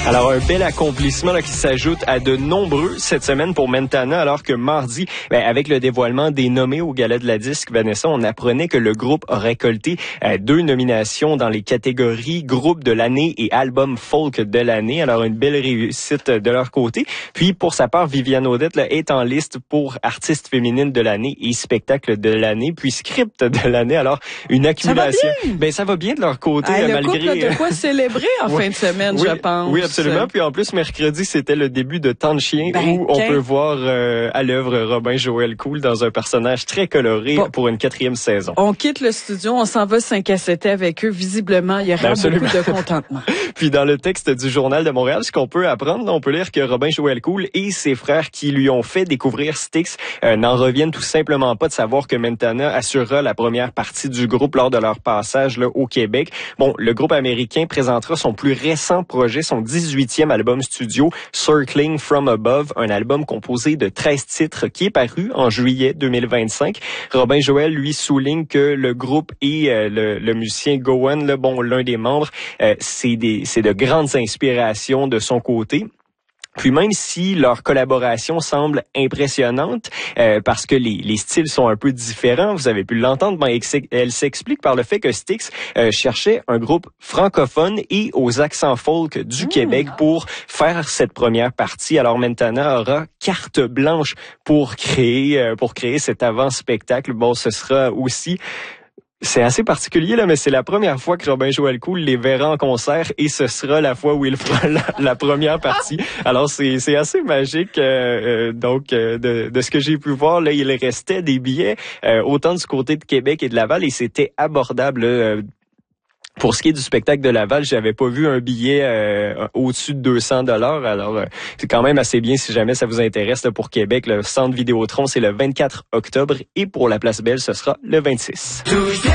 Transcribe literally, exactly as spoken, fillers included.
Alors, un bel accomplissement là, qui s'ajoute à de nombreux cette semaine pour Mentana, alors que mardi, ben, avec le dévoilement des nommés au Gala de la Disque, Vanessa, on apprenait que le groupe a récolté euh, deux nominations dans les catégories Groupe de l'année et Album Folk de l'année. Alors, une belle réussite de leur côté. Puis, pour sa part, Viviane Audette là, est en liste pour Artiste féminine de l'année et Spectacle de l'année, puis Script de l'année. Alors, une accumulation. Ça va bien. Ben, ça va bien de leur côté, ah, là, le malgré... couple a de quoi célébrer en oui, fin de semaine, oui, je pense. Oui, absolument. Puis en plus, mercredi, c'était le début de Temps de chien ben, où on qu'un... peut voir euh, à l'œuvre Robin Joël Cool dans un personnage très coloré bon. pour une quatrième saison. On quitte le studio, on s'en va cinq à sept avec eux. Visiblement, il y aura ben, beaucoup de contentement. Puis dans le texte du Journal de Montréal, ce qu'on peut apprendre, on peut lire que Robin Joël Cool et ses frères qui lui ont fait découvrir Styx euh, n'en reviennent tout simplement pas de savoir que Mentana assurera la première partie du groupe lors de leur passage là, au Québec. Bon, le groupe américain présentera son plus récent projet, son dix-huitième album studio, Circling from Above, un album composé de treize titres qui est paru en juillet deux mille vingt-cinq. Robin Joël, lui, souligne que le groupe et euh, le, le musicien Gowan, là, bon, l'un des membres, euh, c'est des, c'est de grandes inspirations de son côté. Puis même si leur collaboration semble impressionnante, euh, parce que les, les styles sont un peu différents, vous avez pu l'entendre, ben, elle s'explique par le fait que Styx euh, cherchait un groupe francophone et aux accents folk du mmh. Québec pour faire cette première partie. Alors Mentana aura carte blanche pour créer, euh, pour créer cet avant-spectacle. Bon, ce sera aussi... C'est assez particulier, là, mais c'est la première fois que Robin Joël Cool les verra en concert et ce sera la fois où il fera la, la première partie. Alors, c'est, c'est assez magique. Euh, euh, donc, euh, de, de ce que j'ai pu voir, là, il restait des billets euh, autant du côté de Québec et de Laval et c'était abordable. Euh, Pour ce qui est du spectacle de Laval, j'avais pas vu un billet euh, au-dessus de deux cents dollars. Alors, euh, c'est quand même assez bien si jamais ça vous intéresse là, pour Québec. Le Centre Vidéotron, c'est le vingt-quatre octobre et pour la Place Belle, ce sera le vingt-six.